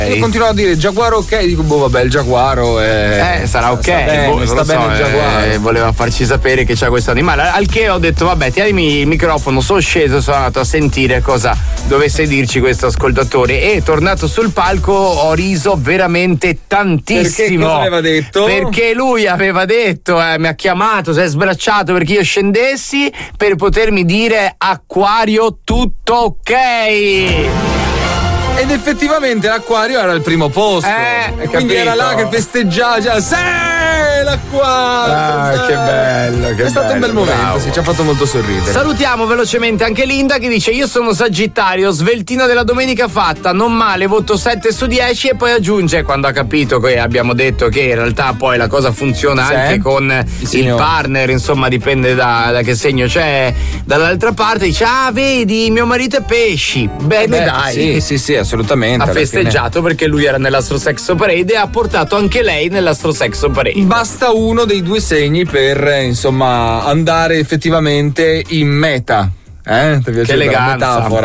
Io continuo a dire Giaguaro ok, dico vabbè il Giaguaro sarà ok, sta bene il Giaguaro. Voleva farci sapere che c'ha questo animale, al che ho detto vabbè tienimi il microfono, sono sceso, sono andato a sentire cosa dovesse dirci questo ascoltatore e tornato sul palco ho riso veramente tantissimo. Perché cosa aveva detto? Perché lui aveva detto, mi ha chiamato, si è sbracciato perché io scendessi per potermi dire acquario tutto ok. Ed effettivamente l'acquario era al primo posto. E quindi era là che festeggiava già. L'acquario! Che bello, che è stato un bel momento, sì, ci ha fatto molto sorridere. Salutiamo velocemente anche Linda che dice: io sono Sagittario, sveltina della domenica fatta, non male, voto 7 su 10 e poi aggiunge, quando ha capito che abbiamo detto che in realtà poi la cosa funziona anche con il partner, insomma dipende da che segno c'è dall'altra parte, dice vedi mio marito è pesci, bene dai. Sì, assolutamente. Ha festeggiato perché lui era nell'Astro Sexo Parade e ha portato anche lei nell'Astro Sexo Parade. Basta uno dei due segni per insomma andare effettivamente in meta. Ti piace che eleganza. la metafora?